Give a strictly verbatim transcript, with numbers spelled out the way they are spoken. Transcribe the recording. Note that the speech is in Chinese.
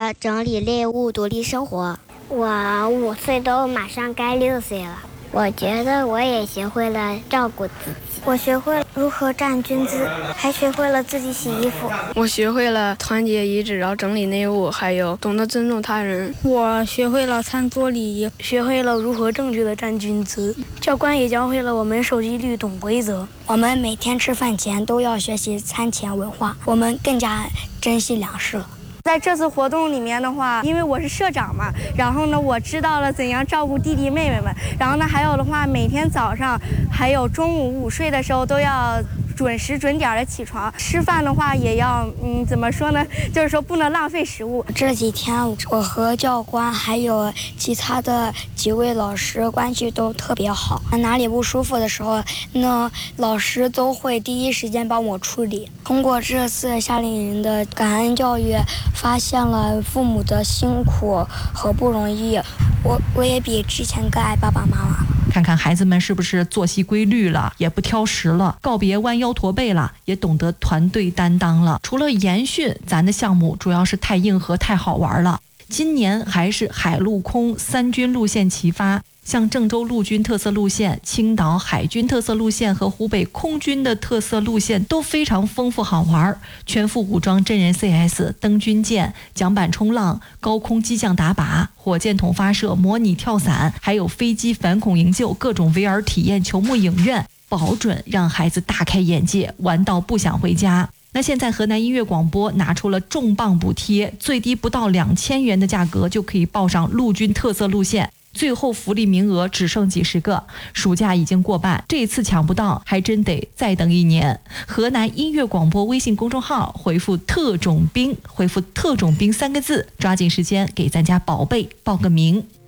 着整理类物，独立生活。 我五岁都马上该六岁了，我觉得我也学会了照顾自己， 我学会了如何站军姿，还学会了自己洗衣服。 我学会了团结一致，然后整理内务，还有懂得尊重他人。 我学会了餐桌礼仪，学会了如何正确的站军姿。教官也教会了我们守纪律、懂规则。 我们每天吃饭前都要学习餐前文化，我们更加珍惜粮食了。 在这次活动里面的话，因为我是社长嘛，然后呢，我知道了怎样照顾弟弟妹妹们。然后呢，还有的话，每天早上还有中午午睡的时候都要准时准点的起床。吃饭的话也要，嗯，怎么说呢？就是说不能浪费食物。 这几天我和教官还有其他的几位老师关系都特别好，哪里不舒服的时候，那老师都会第一时间帮我处理。通过这次夏令营的感恩教育，发现了父母的辛苦和不容易，我我也比之前更爱爸爸妈妈。 看看孩子们是不是作息规律了，也不挑食了，告别弯腰驼背了，也懂得团队担当了。除了研训，咱的项目主要是太硬核太好玩了。今年还是海陆空三军路线齐发，像郑州陆军特色路线、青岛海军特色路线和湖北空军的特色路线都非常丰富好玩，全副武装真人 C S、登军舰、桨板冲浪、高空机降打靶、火箭筒发射、模拟跳伞，还有飞机反恐营救，各种 V R 体验球幕影院，保准让孩子大开眼界，玩到不想回家。那现在河南音乐广播拿出了重磅补贴，最低不到两千元的价格就可以报上陆军特色路线，最后福利名额只剩几十个，暑假已经过半，这次抢不到还真得再等一年。河南音乐广播微信公众号回复特种兵，回复特种兵三个字，抓紧时间给咱家宝贝报个名。